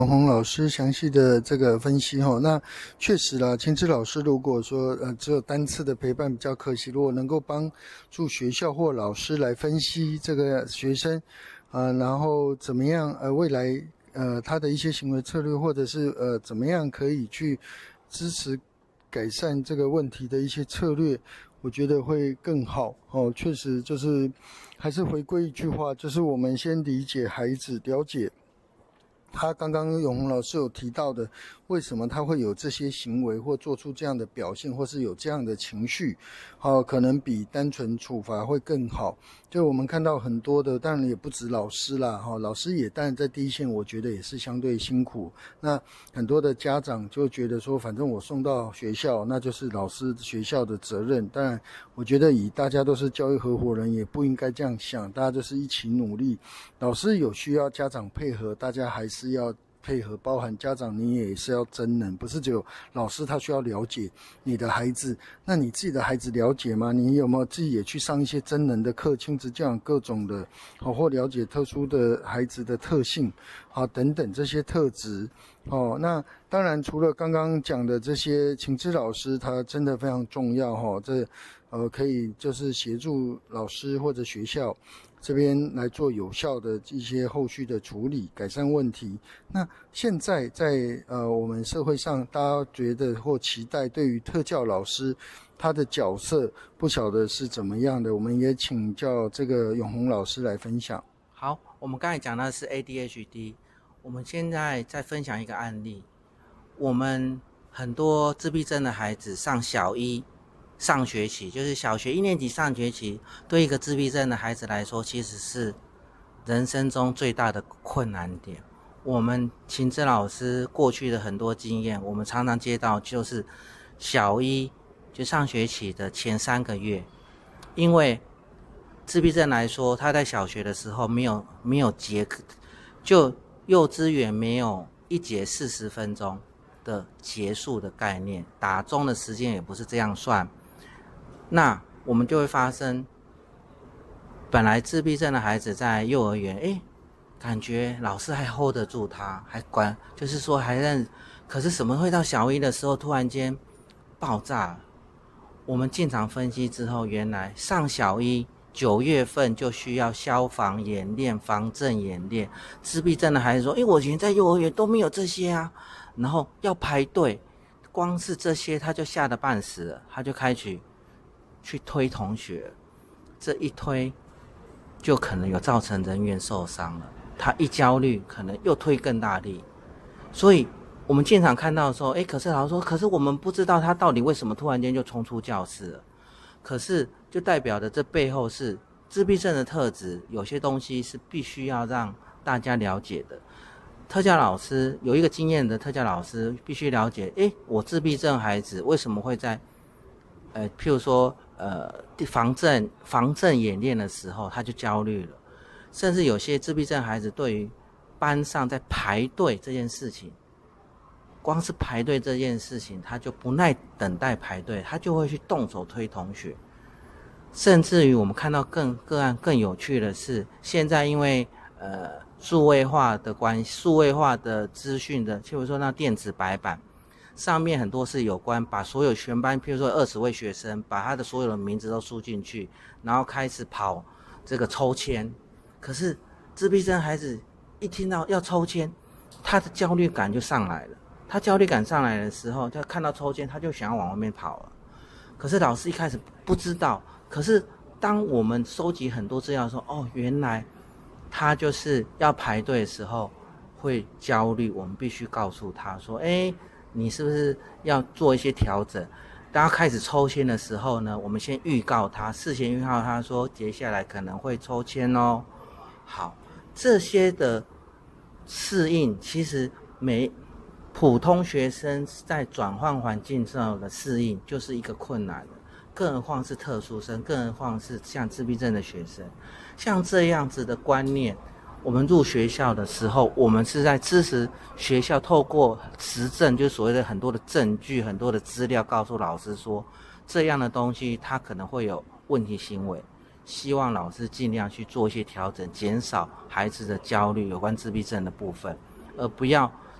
洪老师详细的这个分析哈，那确实啦，亲子老师如果说只有单次的陪伴比较可惜，如果能够帮助学校或老师来分析这个学生然后怎么样未来他的一些行为策略，或者是怎么样可以去支持改善这个问题的一些策略，我觉得会更好哦。确实就是还是回归一句话，就是我们先理解孩子，了解他刚刚永红老师有提到的，为什么他会有这些行为，或做出这样的表现，或是有这样的情绪，可能比单纯处罚会更好。就我们看到很多的，当然也不止老师啦，老师也当然在第一线，我觉得也是相对辛苦。那很多的家长就觉得说，反正我送到学校，那就是老师学校的责任。当然，我觉得以大家都是教育合伙人，也不应该这样想，大家就是一起努力。老师有需要家长配合，大家还是要配合，包含家长你也是要真能，不是只有老师他需要了解你的孩子，那你自己的孩子了解吗？你有没有自己也去上一些真能的课，亲子教养各种的或了解特殊的孩子的特性等等这些特质那当然除了刚刚讲的这些请知老师，他真的非常重要这可以就是协助老师或者学校这边来做有效的一些后续的处理，改善问题。那现在在我们社会上，大家觉得或期待对于特教老师他的角色，不晓得是怎么样的，我们也请教这个永红老师来分享。 好，我们刚才讲的是 ADHD， 我们现在再分享一个案例。我们很多自闭症的孩子上小一上学期，就是小学1年级上学期，对一个自闭症的孩子来说，其实是人生中最大的困难点。我们亲子老师过去的很多经验，我们常常接到就是小一就上学期的前3个月，因为自闭症来说，他在小学的时候没有节课，就幼稚园没有一节40分钟的结束的概念，打钟的时间也不是这样算。那我们就会发生，本来自闭症的孩子在幼儿园，感觉老师还 hold 得住他，还管，就是说还认，可是什么会到小一的时候突然间爆炸了？我们进场分析之后，原来上小一9月份就需要消防演练、防震演练。自闭症的孩子说：“我以前在幼儿园都没有这些啊，然后要排队，光是这些他就吓得半死了，他就开始去推同学，这一推就可能有造成人员受伤了。他一焦虑，可能又推更大力，所以。”我们现场看到的时候，可是老师说，可是我们不知道他到底为什么突然间就冲出教室了。可是就代表的这背后是自闭症的特质，有些东西是必须要让大家了解的。特教老师有一个经验的特教老师必须了解，我自闭症孩子为什么会在譬如说防震演练的时候他就焦虑了，甚至有些自闭症孩子对于班上在排队这件事情。光是排队这件事情，他就不耐等待排队，他就会去动手推同学。甚至于我们看到个案更有趣的是，现在因为数位化的关系，数位化的资讯的，譬如说那电子白板上面很多是有关把所有全班，譬如说20位学生，把他的所有的名字都输进去，然后开始跑这个抽签。可是自闭症孩子一听到要抽签，他的焦虑感就上来了。他焦虑感上来的时候，他看到抽签，他就想要往外面跑了。可是老师一开始不知道，可是当我们收集很多资料说，原来他就是要排队的时候会焦虑，我们必须告诉他说，你是不是要做一些调整？当他开始抽签的时候呢，我们先预告他，事先预告他说，接下来可能会抽签哦。好，这些的适应其实普通学生在转换环境之后的适应就是一个困难的，更何况是特殊生，更何况是像自闭症的学生。像这样子的观念，我们入学校的时候，我们是在支持学校透过实证，就是所谓的很多的证据、很多的资料，告诉老师说这样的东西它可能会有问题行为，希望老师尽量去做一些调整，减少孩子的焦虑有关自闭症的部分，而不要